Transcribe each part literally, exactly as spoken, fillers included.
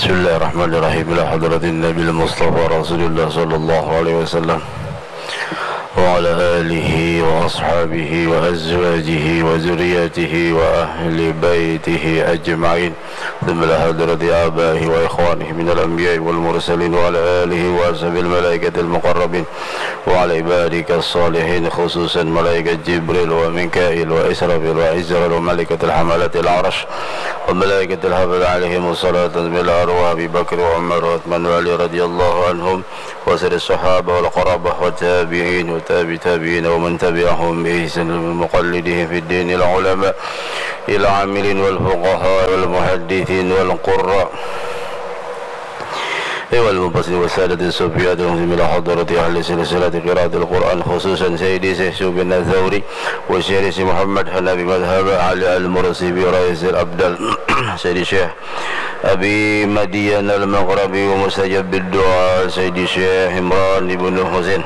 بسم الله الرحمن الرحيم. إلى حضرة النبي المصطفى رسول الله صلى الله عليه وسلم وعلى آله وأصحابه وأزواجه وذريته وأهل بيته أجمعين، ثم إلى حضرة آبائه وإخوانه من الأنبياء والمرسلين وعلى آله وأصحاب الملائكة المقربين وعلى عبادك الصالحين، خصوصا ملائكة جبريل وميكائيل وإسرافيل وعزرائيل وملائكة الحملة العرش وملائكة الحفظ عليهم الصلاة بالأرواح أبي بكر وعمر وعثمان وعلي رضي الله عنهم وسائر الصحابة والقرابة والتابعين وتابع تابعين ومن تبعهم بإحسان المقلدين في الدين، العلماء العاملين والفقهاء والمحدثين والقراء والمبصرين والسادة الصوفيات ومن إلى حضرة أهل سلسلة قراءة القرآن، خصوصا سيدي شيخ بن الثوري والشيخ محمد حنبي مذهب علي المرسي برئيس الأبدال سيدي الشيخ أبي مدين المغربي ومستجب الدعاء سيدي الشيخ عمران بن حسين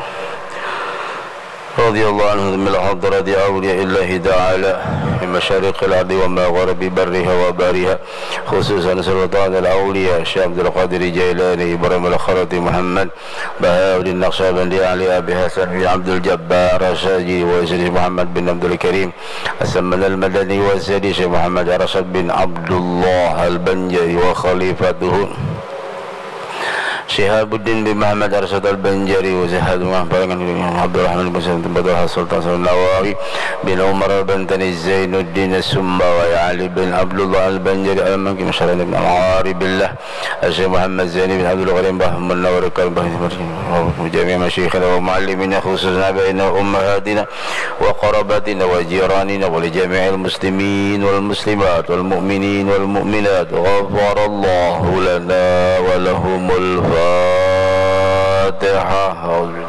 رضي الله عنه من حضرة أولياء الله تعالى من مشارق الأرض ومغارب برها وبارها، خصوصا سلطان الأولياء الشيخ عبد القادر الجيلاني إبراهيم الخرطي محمد بهاء الدين النقشبندي علي أبي حسن عبد الجبار الشاجي وسيدي محمد بن عبد الكريم السمن المدني وسيدي شيخ محمد رشد بن عبد الله البنجري وخليفته شهاب الدين بن محمد أرشد البنجري وزهاد عبد الرحمن بن سلطان بدر السلطان النواوي بن عمر بن تني زين الدين السماوي علي بن عبد الله البنجري المكي مشهد بن العاري بالله الشيخ محمد زين بن عبد الغريم بهم النور جميع مشايخنا ومعلمينا خصوصا بين أمهاتنا وقراباتنا وجيراننا ولجميع المسلمين والمسلمات والمؤمنين والمؤمنات، غفر الله لنا ولهم الفاتحة.